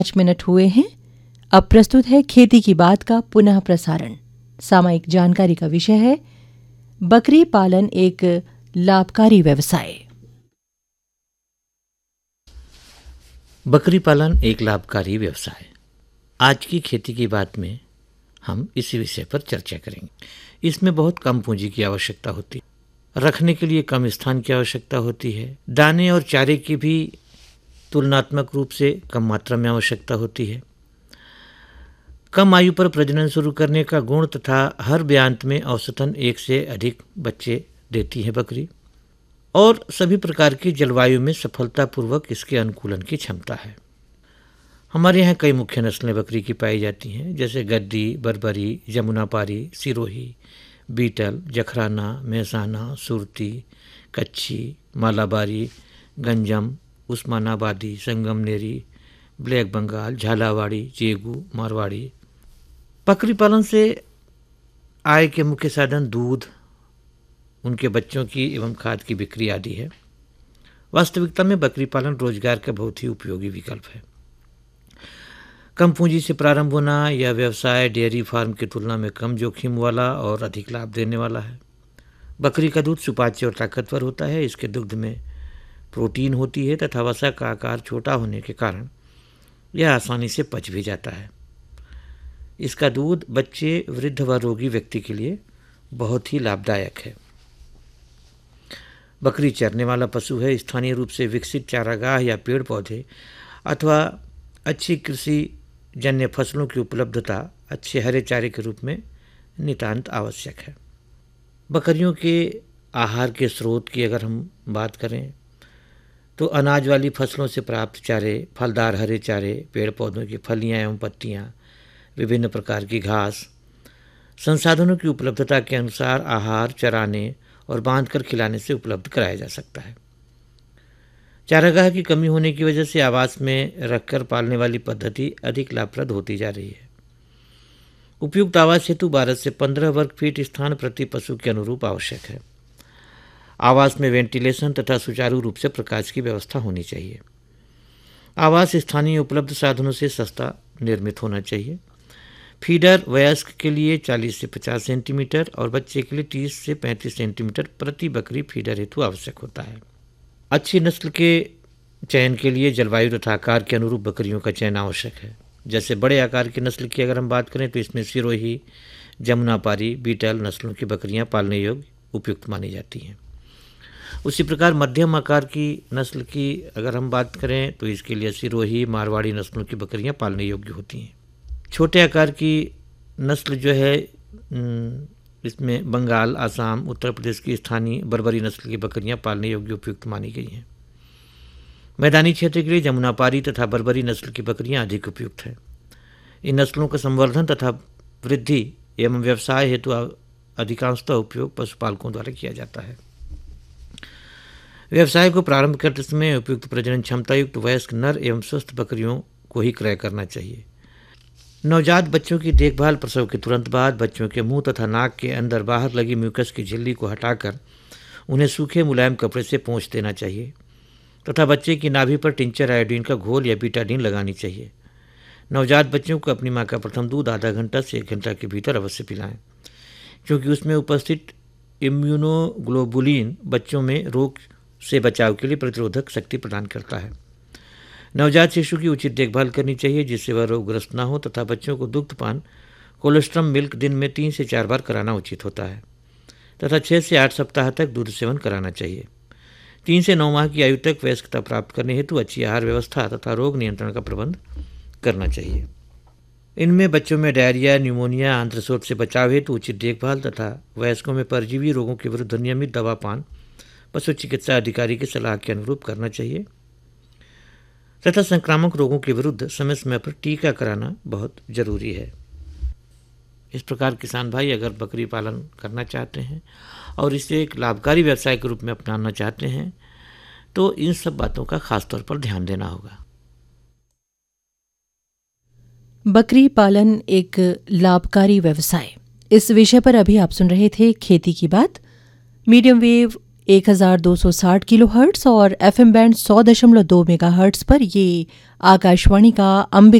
5 minute हुए हैं। अब प्रस्तुत है खेती की बात का पुनः प्रसारण। सामयिक जानकारी का विषय है बकरी पालन एक लाभकारी व्यवसाय। बकरी पालन एक लाभकारी व्यवसाय। आज की खेती की बात में हम इसी विषय पर चर्चा करेंगे। इसमें बहुत कम पूंजी की आवश्यकता होती है, रखने के लिए कम स्थान की आवश्यकता होती है, दाने और चारे की भी तुलनात्मक रूप से कम मात्रा में आवश्यकता होती है। कम आयु पर प्रजनन शुरू करने का गुण तथा हर ब्यांत में औसतन 1 से अधिक बच्चे देती है बकरी, और सभी प्रकार की जलवायु में सफलतापूर्वक इसके अनुकूलन की क्षमता है। हमारे यहाँ कई मुख्य नस्लें बकरी की पाई जाती हैं, जैसे गद्दी, बर्बरी, जमुनापारी, सिरोही, बीटल, जखराना, मेहसाना, सुरती, कच्छी, मालाबारी, गंजम, उस्मानाबादी, संगमनेरी, ब्लैक बंगाल, झालावाड़ी, चेगू, मारवाड़ी। बकरी पालन से आय के मुख्य साधन दूध, उनके बच्चों की एवं खाद की बिक्री आदि है। वास्तविकता में बकरी पालन रोजगार का बहुत ही उपयोगी विकल्प है। कम पूंजी से प्रारंभ होना यह व्यवसाय डेयरी फार्म की तुलना में कम जोखिम वाला और अधिक लाभ देने वाला है। बकरी का दूध सुपाच्य और ताकतवर होता है। इसके दुग्ध में प्रोटीन होती है तथा वसा का आकार छोटा होने के कारण यह आसानी से पच भी जाता है। इसका दूध बच्चे, वृद्ध व रोगी व्यक्ति के लिए बहुत ही लाभदायक है। बकरी चरने वाला पशु है। स्थानीय रूप से विकसित चारागाह या पेड़ पौधे अथवा अच्छी कृषि जन्य फसलों की उपलब्धता अच्छे हरे चारे के रूप में नितांत आवश्यक है। बकरियों के आहार के स्रोत की अगर हम बात करें तो अनाज वाली फसलों से प्राप्त चारे, फलदार हरे चारे, पेड़ पौधों की फलियां एवं पत्तियां, विभिन्न प्रकार की घास, संसाधनों की उपलब्धता के अनुसार आहार चराने और बांधकर खिलाने से उपलब्ध कराया जा सकता है। चारागाह की कमी होने की वजह से आवास में रखकर पालने वाली पद्धति अधिक लाभप्रद होती जा रही है। उपयुक्त आवास हेतु 12 से 15 वर्ग फीट स्थान प्रति पशु के अनुरूप आवश्यक है। आवास में वेंटिलेशन तथा सुचारू रूप से प्रकाश की व्यवस्था होनी चाहिए। आवास स्थानीय उपलब्ध साधनों से सस्ता निर्मित होना चाहिए। फीडर वयस्क के लिए 40 से 50 सेंटीमीटर और बच्चे के लिए 30 से 35 सेंटीमीटर प्रति बकरी फीडर हेतु आवश्यक होता है। अच्छी नस्ल के चयन के लिए जलवायु तथा आकार के अनुरूप बकरियों का चयन आवश्यक है। जैसे बड़े आकार की नस्ल की अगर हम बात करें तो इसमें सिरोही, जमुनापारी, बीटल नस्लों की बकरियां पालने योग्य उपयुक्त मानी जाती हैं। उसी प्रकार मध्यम आकार की नस्ल की अगर हम बात करें तो इसके लिए सिरोही, मारवाड़ी नस्लों की बकरियां पालने योग्य होती हैं। छोटे आकार की नस्ल जो है इसमें बंगाल, आसाम, उत्तर प्रदेश की स्थानीय बर्बरी नस्ल की बकरियां पालने योग्य उपयुक्त मानी गई हैं। मैदानी क्षेत्र के लिए जमुनापारी तथा बर्बरी नस्ल की बकरियां अधिक उपयुक्त हैं। इन नस्लों का संवर्धन तथा वृद्धि एवं व्यवसाय हेतु अधिकांशतः उपयोग पशुपालकों द्वारा किया जाता है। व्यवसाय को प्रारंभ करते समय उपयुक्त प्रजनन क्षमता युक्त वयस्क नर एवं स्वस्थ बकरियों को ही क्रय करना चाहिए। नवजात बच्चों की देखभाल प्रसव के तुरंत बाद बच्चों के मुंह तथा नाक के अंदर बाहर लगी म्यूकस की झिल्ली को हटाकर उन्हें सूखे मुलायम कपड़े से पोंछ देना चाहिए तथा बच्चे की नाभि पर टिंचर आयोडीन का घोल या बीटाडीन लगानी चाहिए। नवजात बच्चों को अपनी मां का प्रथम दूध आधा घंटा से 1 घंटा के भीतर अवश्य पिलाएं, क्योंकि उसमें उपस्थित इम्यूनोग्लोबुलिन बच्चों में रोग से बचाव के लिए प्रतिरोधक शक्ति प्रदान करता है। नवजात शिशु की उचित देखभाल करनी चाहिए जिससे वह रोगग्रस्त न हो तथा बच्चों को दुग्धपान कोलेस्ट्रम मिल्क दिन में 3 से 4 बार कराना उचित होता है तथा 6 से 8 सप्ताह तक दूध सेवन कराना चाहिए। 3 से 9 माह की आयु तक वयस्कता प्राप्त करने हेतु अच्छी आहार व्यवस्था तथा रोग नियंत्रण का प्रबंध करना चाहिए। इनमें बच्चों में डायरिया, न्यूमोनिया, आंत्रशोथ से बचाव हेतु उचित देखभाल तथा वयस्कों में परजीवी रोगों के विरुद्ध नियमित दवापान पशु चिकित्सा अधिकारी की सलाह के अनुरूप करना चाहिए तथा संक्रामक रोगों के विरुद्ध समय समय पर टीका कराना बहुत जरूरी है। इस प्रकार किसान भाई अगर बकरी पालन करना चाहते हैं और इसे एक लाभकारी व्यवसाय के रूप में अपनाना चाहते हैं तो इन सब बातों का खास तौर पर ध्यान देना होगा। बकरी पालन एक लाभकारी व्यवसाय, इस विषय पर अभी आप सुन रहे थे खेती की बात। मीडियम वेव 1260 किलोहर्ट्ज़ और FM बैंड 100.2 मेगाहर्ट्ज़ पर ये आकाशवाणी का